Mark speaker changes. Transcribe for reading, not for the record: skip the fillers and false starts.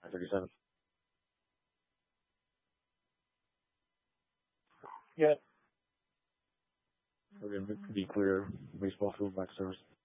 Speaker 1: 37.
Speaker 2: Yeah.
Speaker 1: Okay, to be clear, baseball field back service.